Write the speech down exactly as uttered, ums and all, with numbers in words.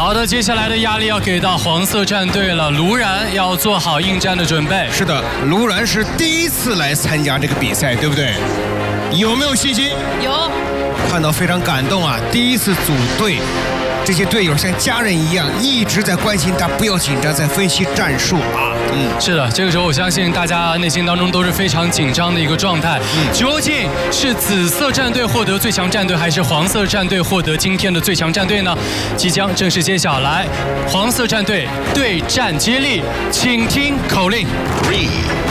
好的，接下来的压力要给到黄色战队了，卢然要做好应战的准备。 是的，卢然是第一次来参加这个比赛，对不对？有没有信心？ 有。 看到非常感动啊！第一次组队，这些队友像家人一样，一直在关心他，不要紧张，在分析战术啊。 嗯，是的，这个时候我相信大家内心当中都是非常紧张的一个状态。嗯，究竟是紫色战队获得最强战队，还是黄色战队获得今天的最强战队呢？即将正式揭晓，来，黄色战队对战接力，请听口令。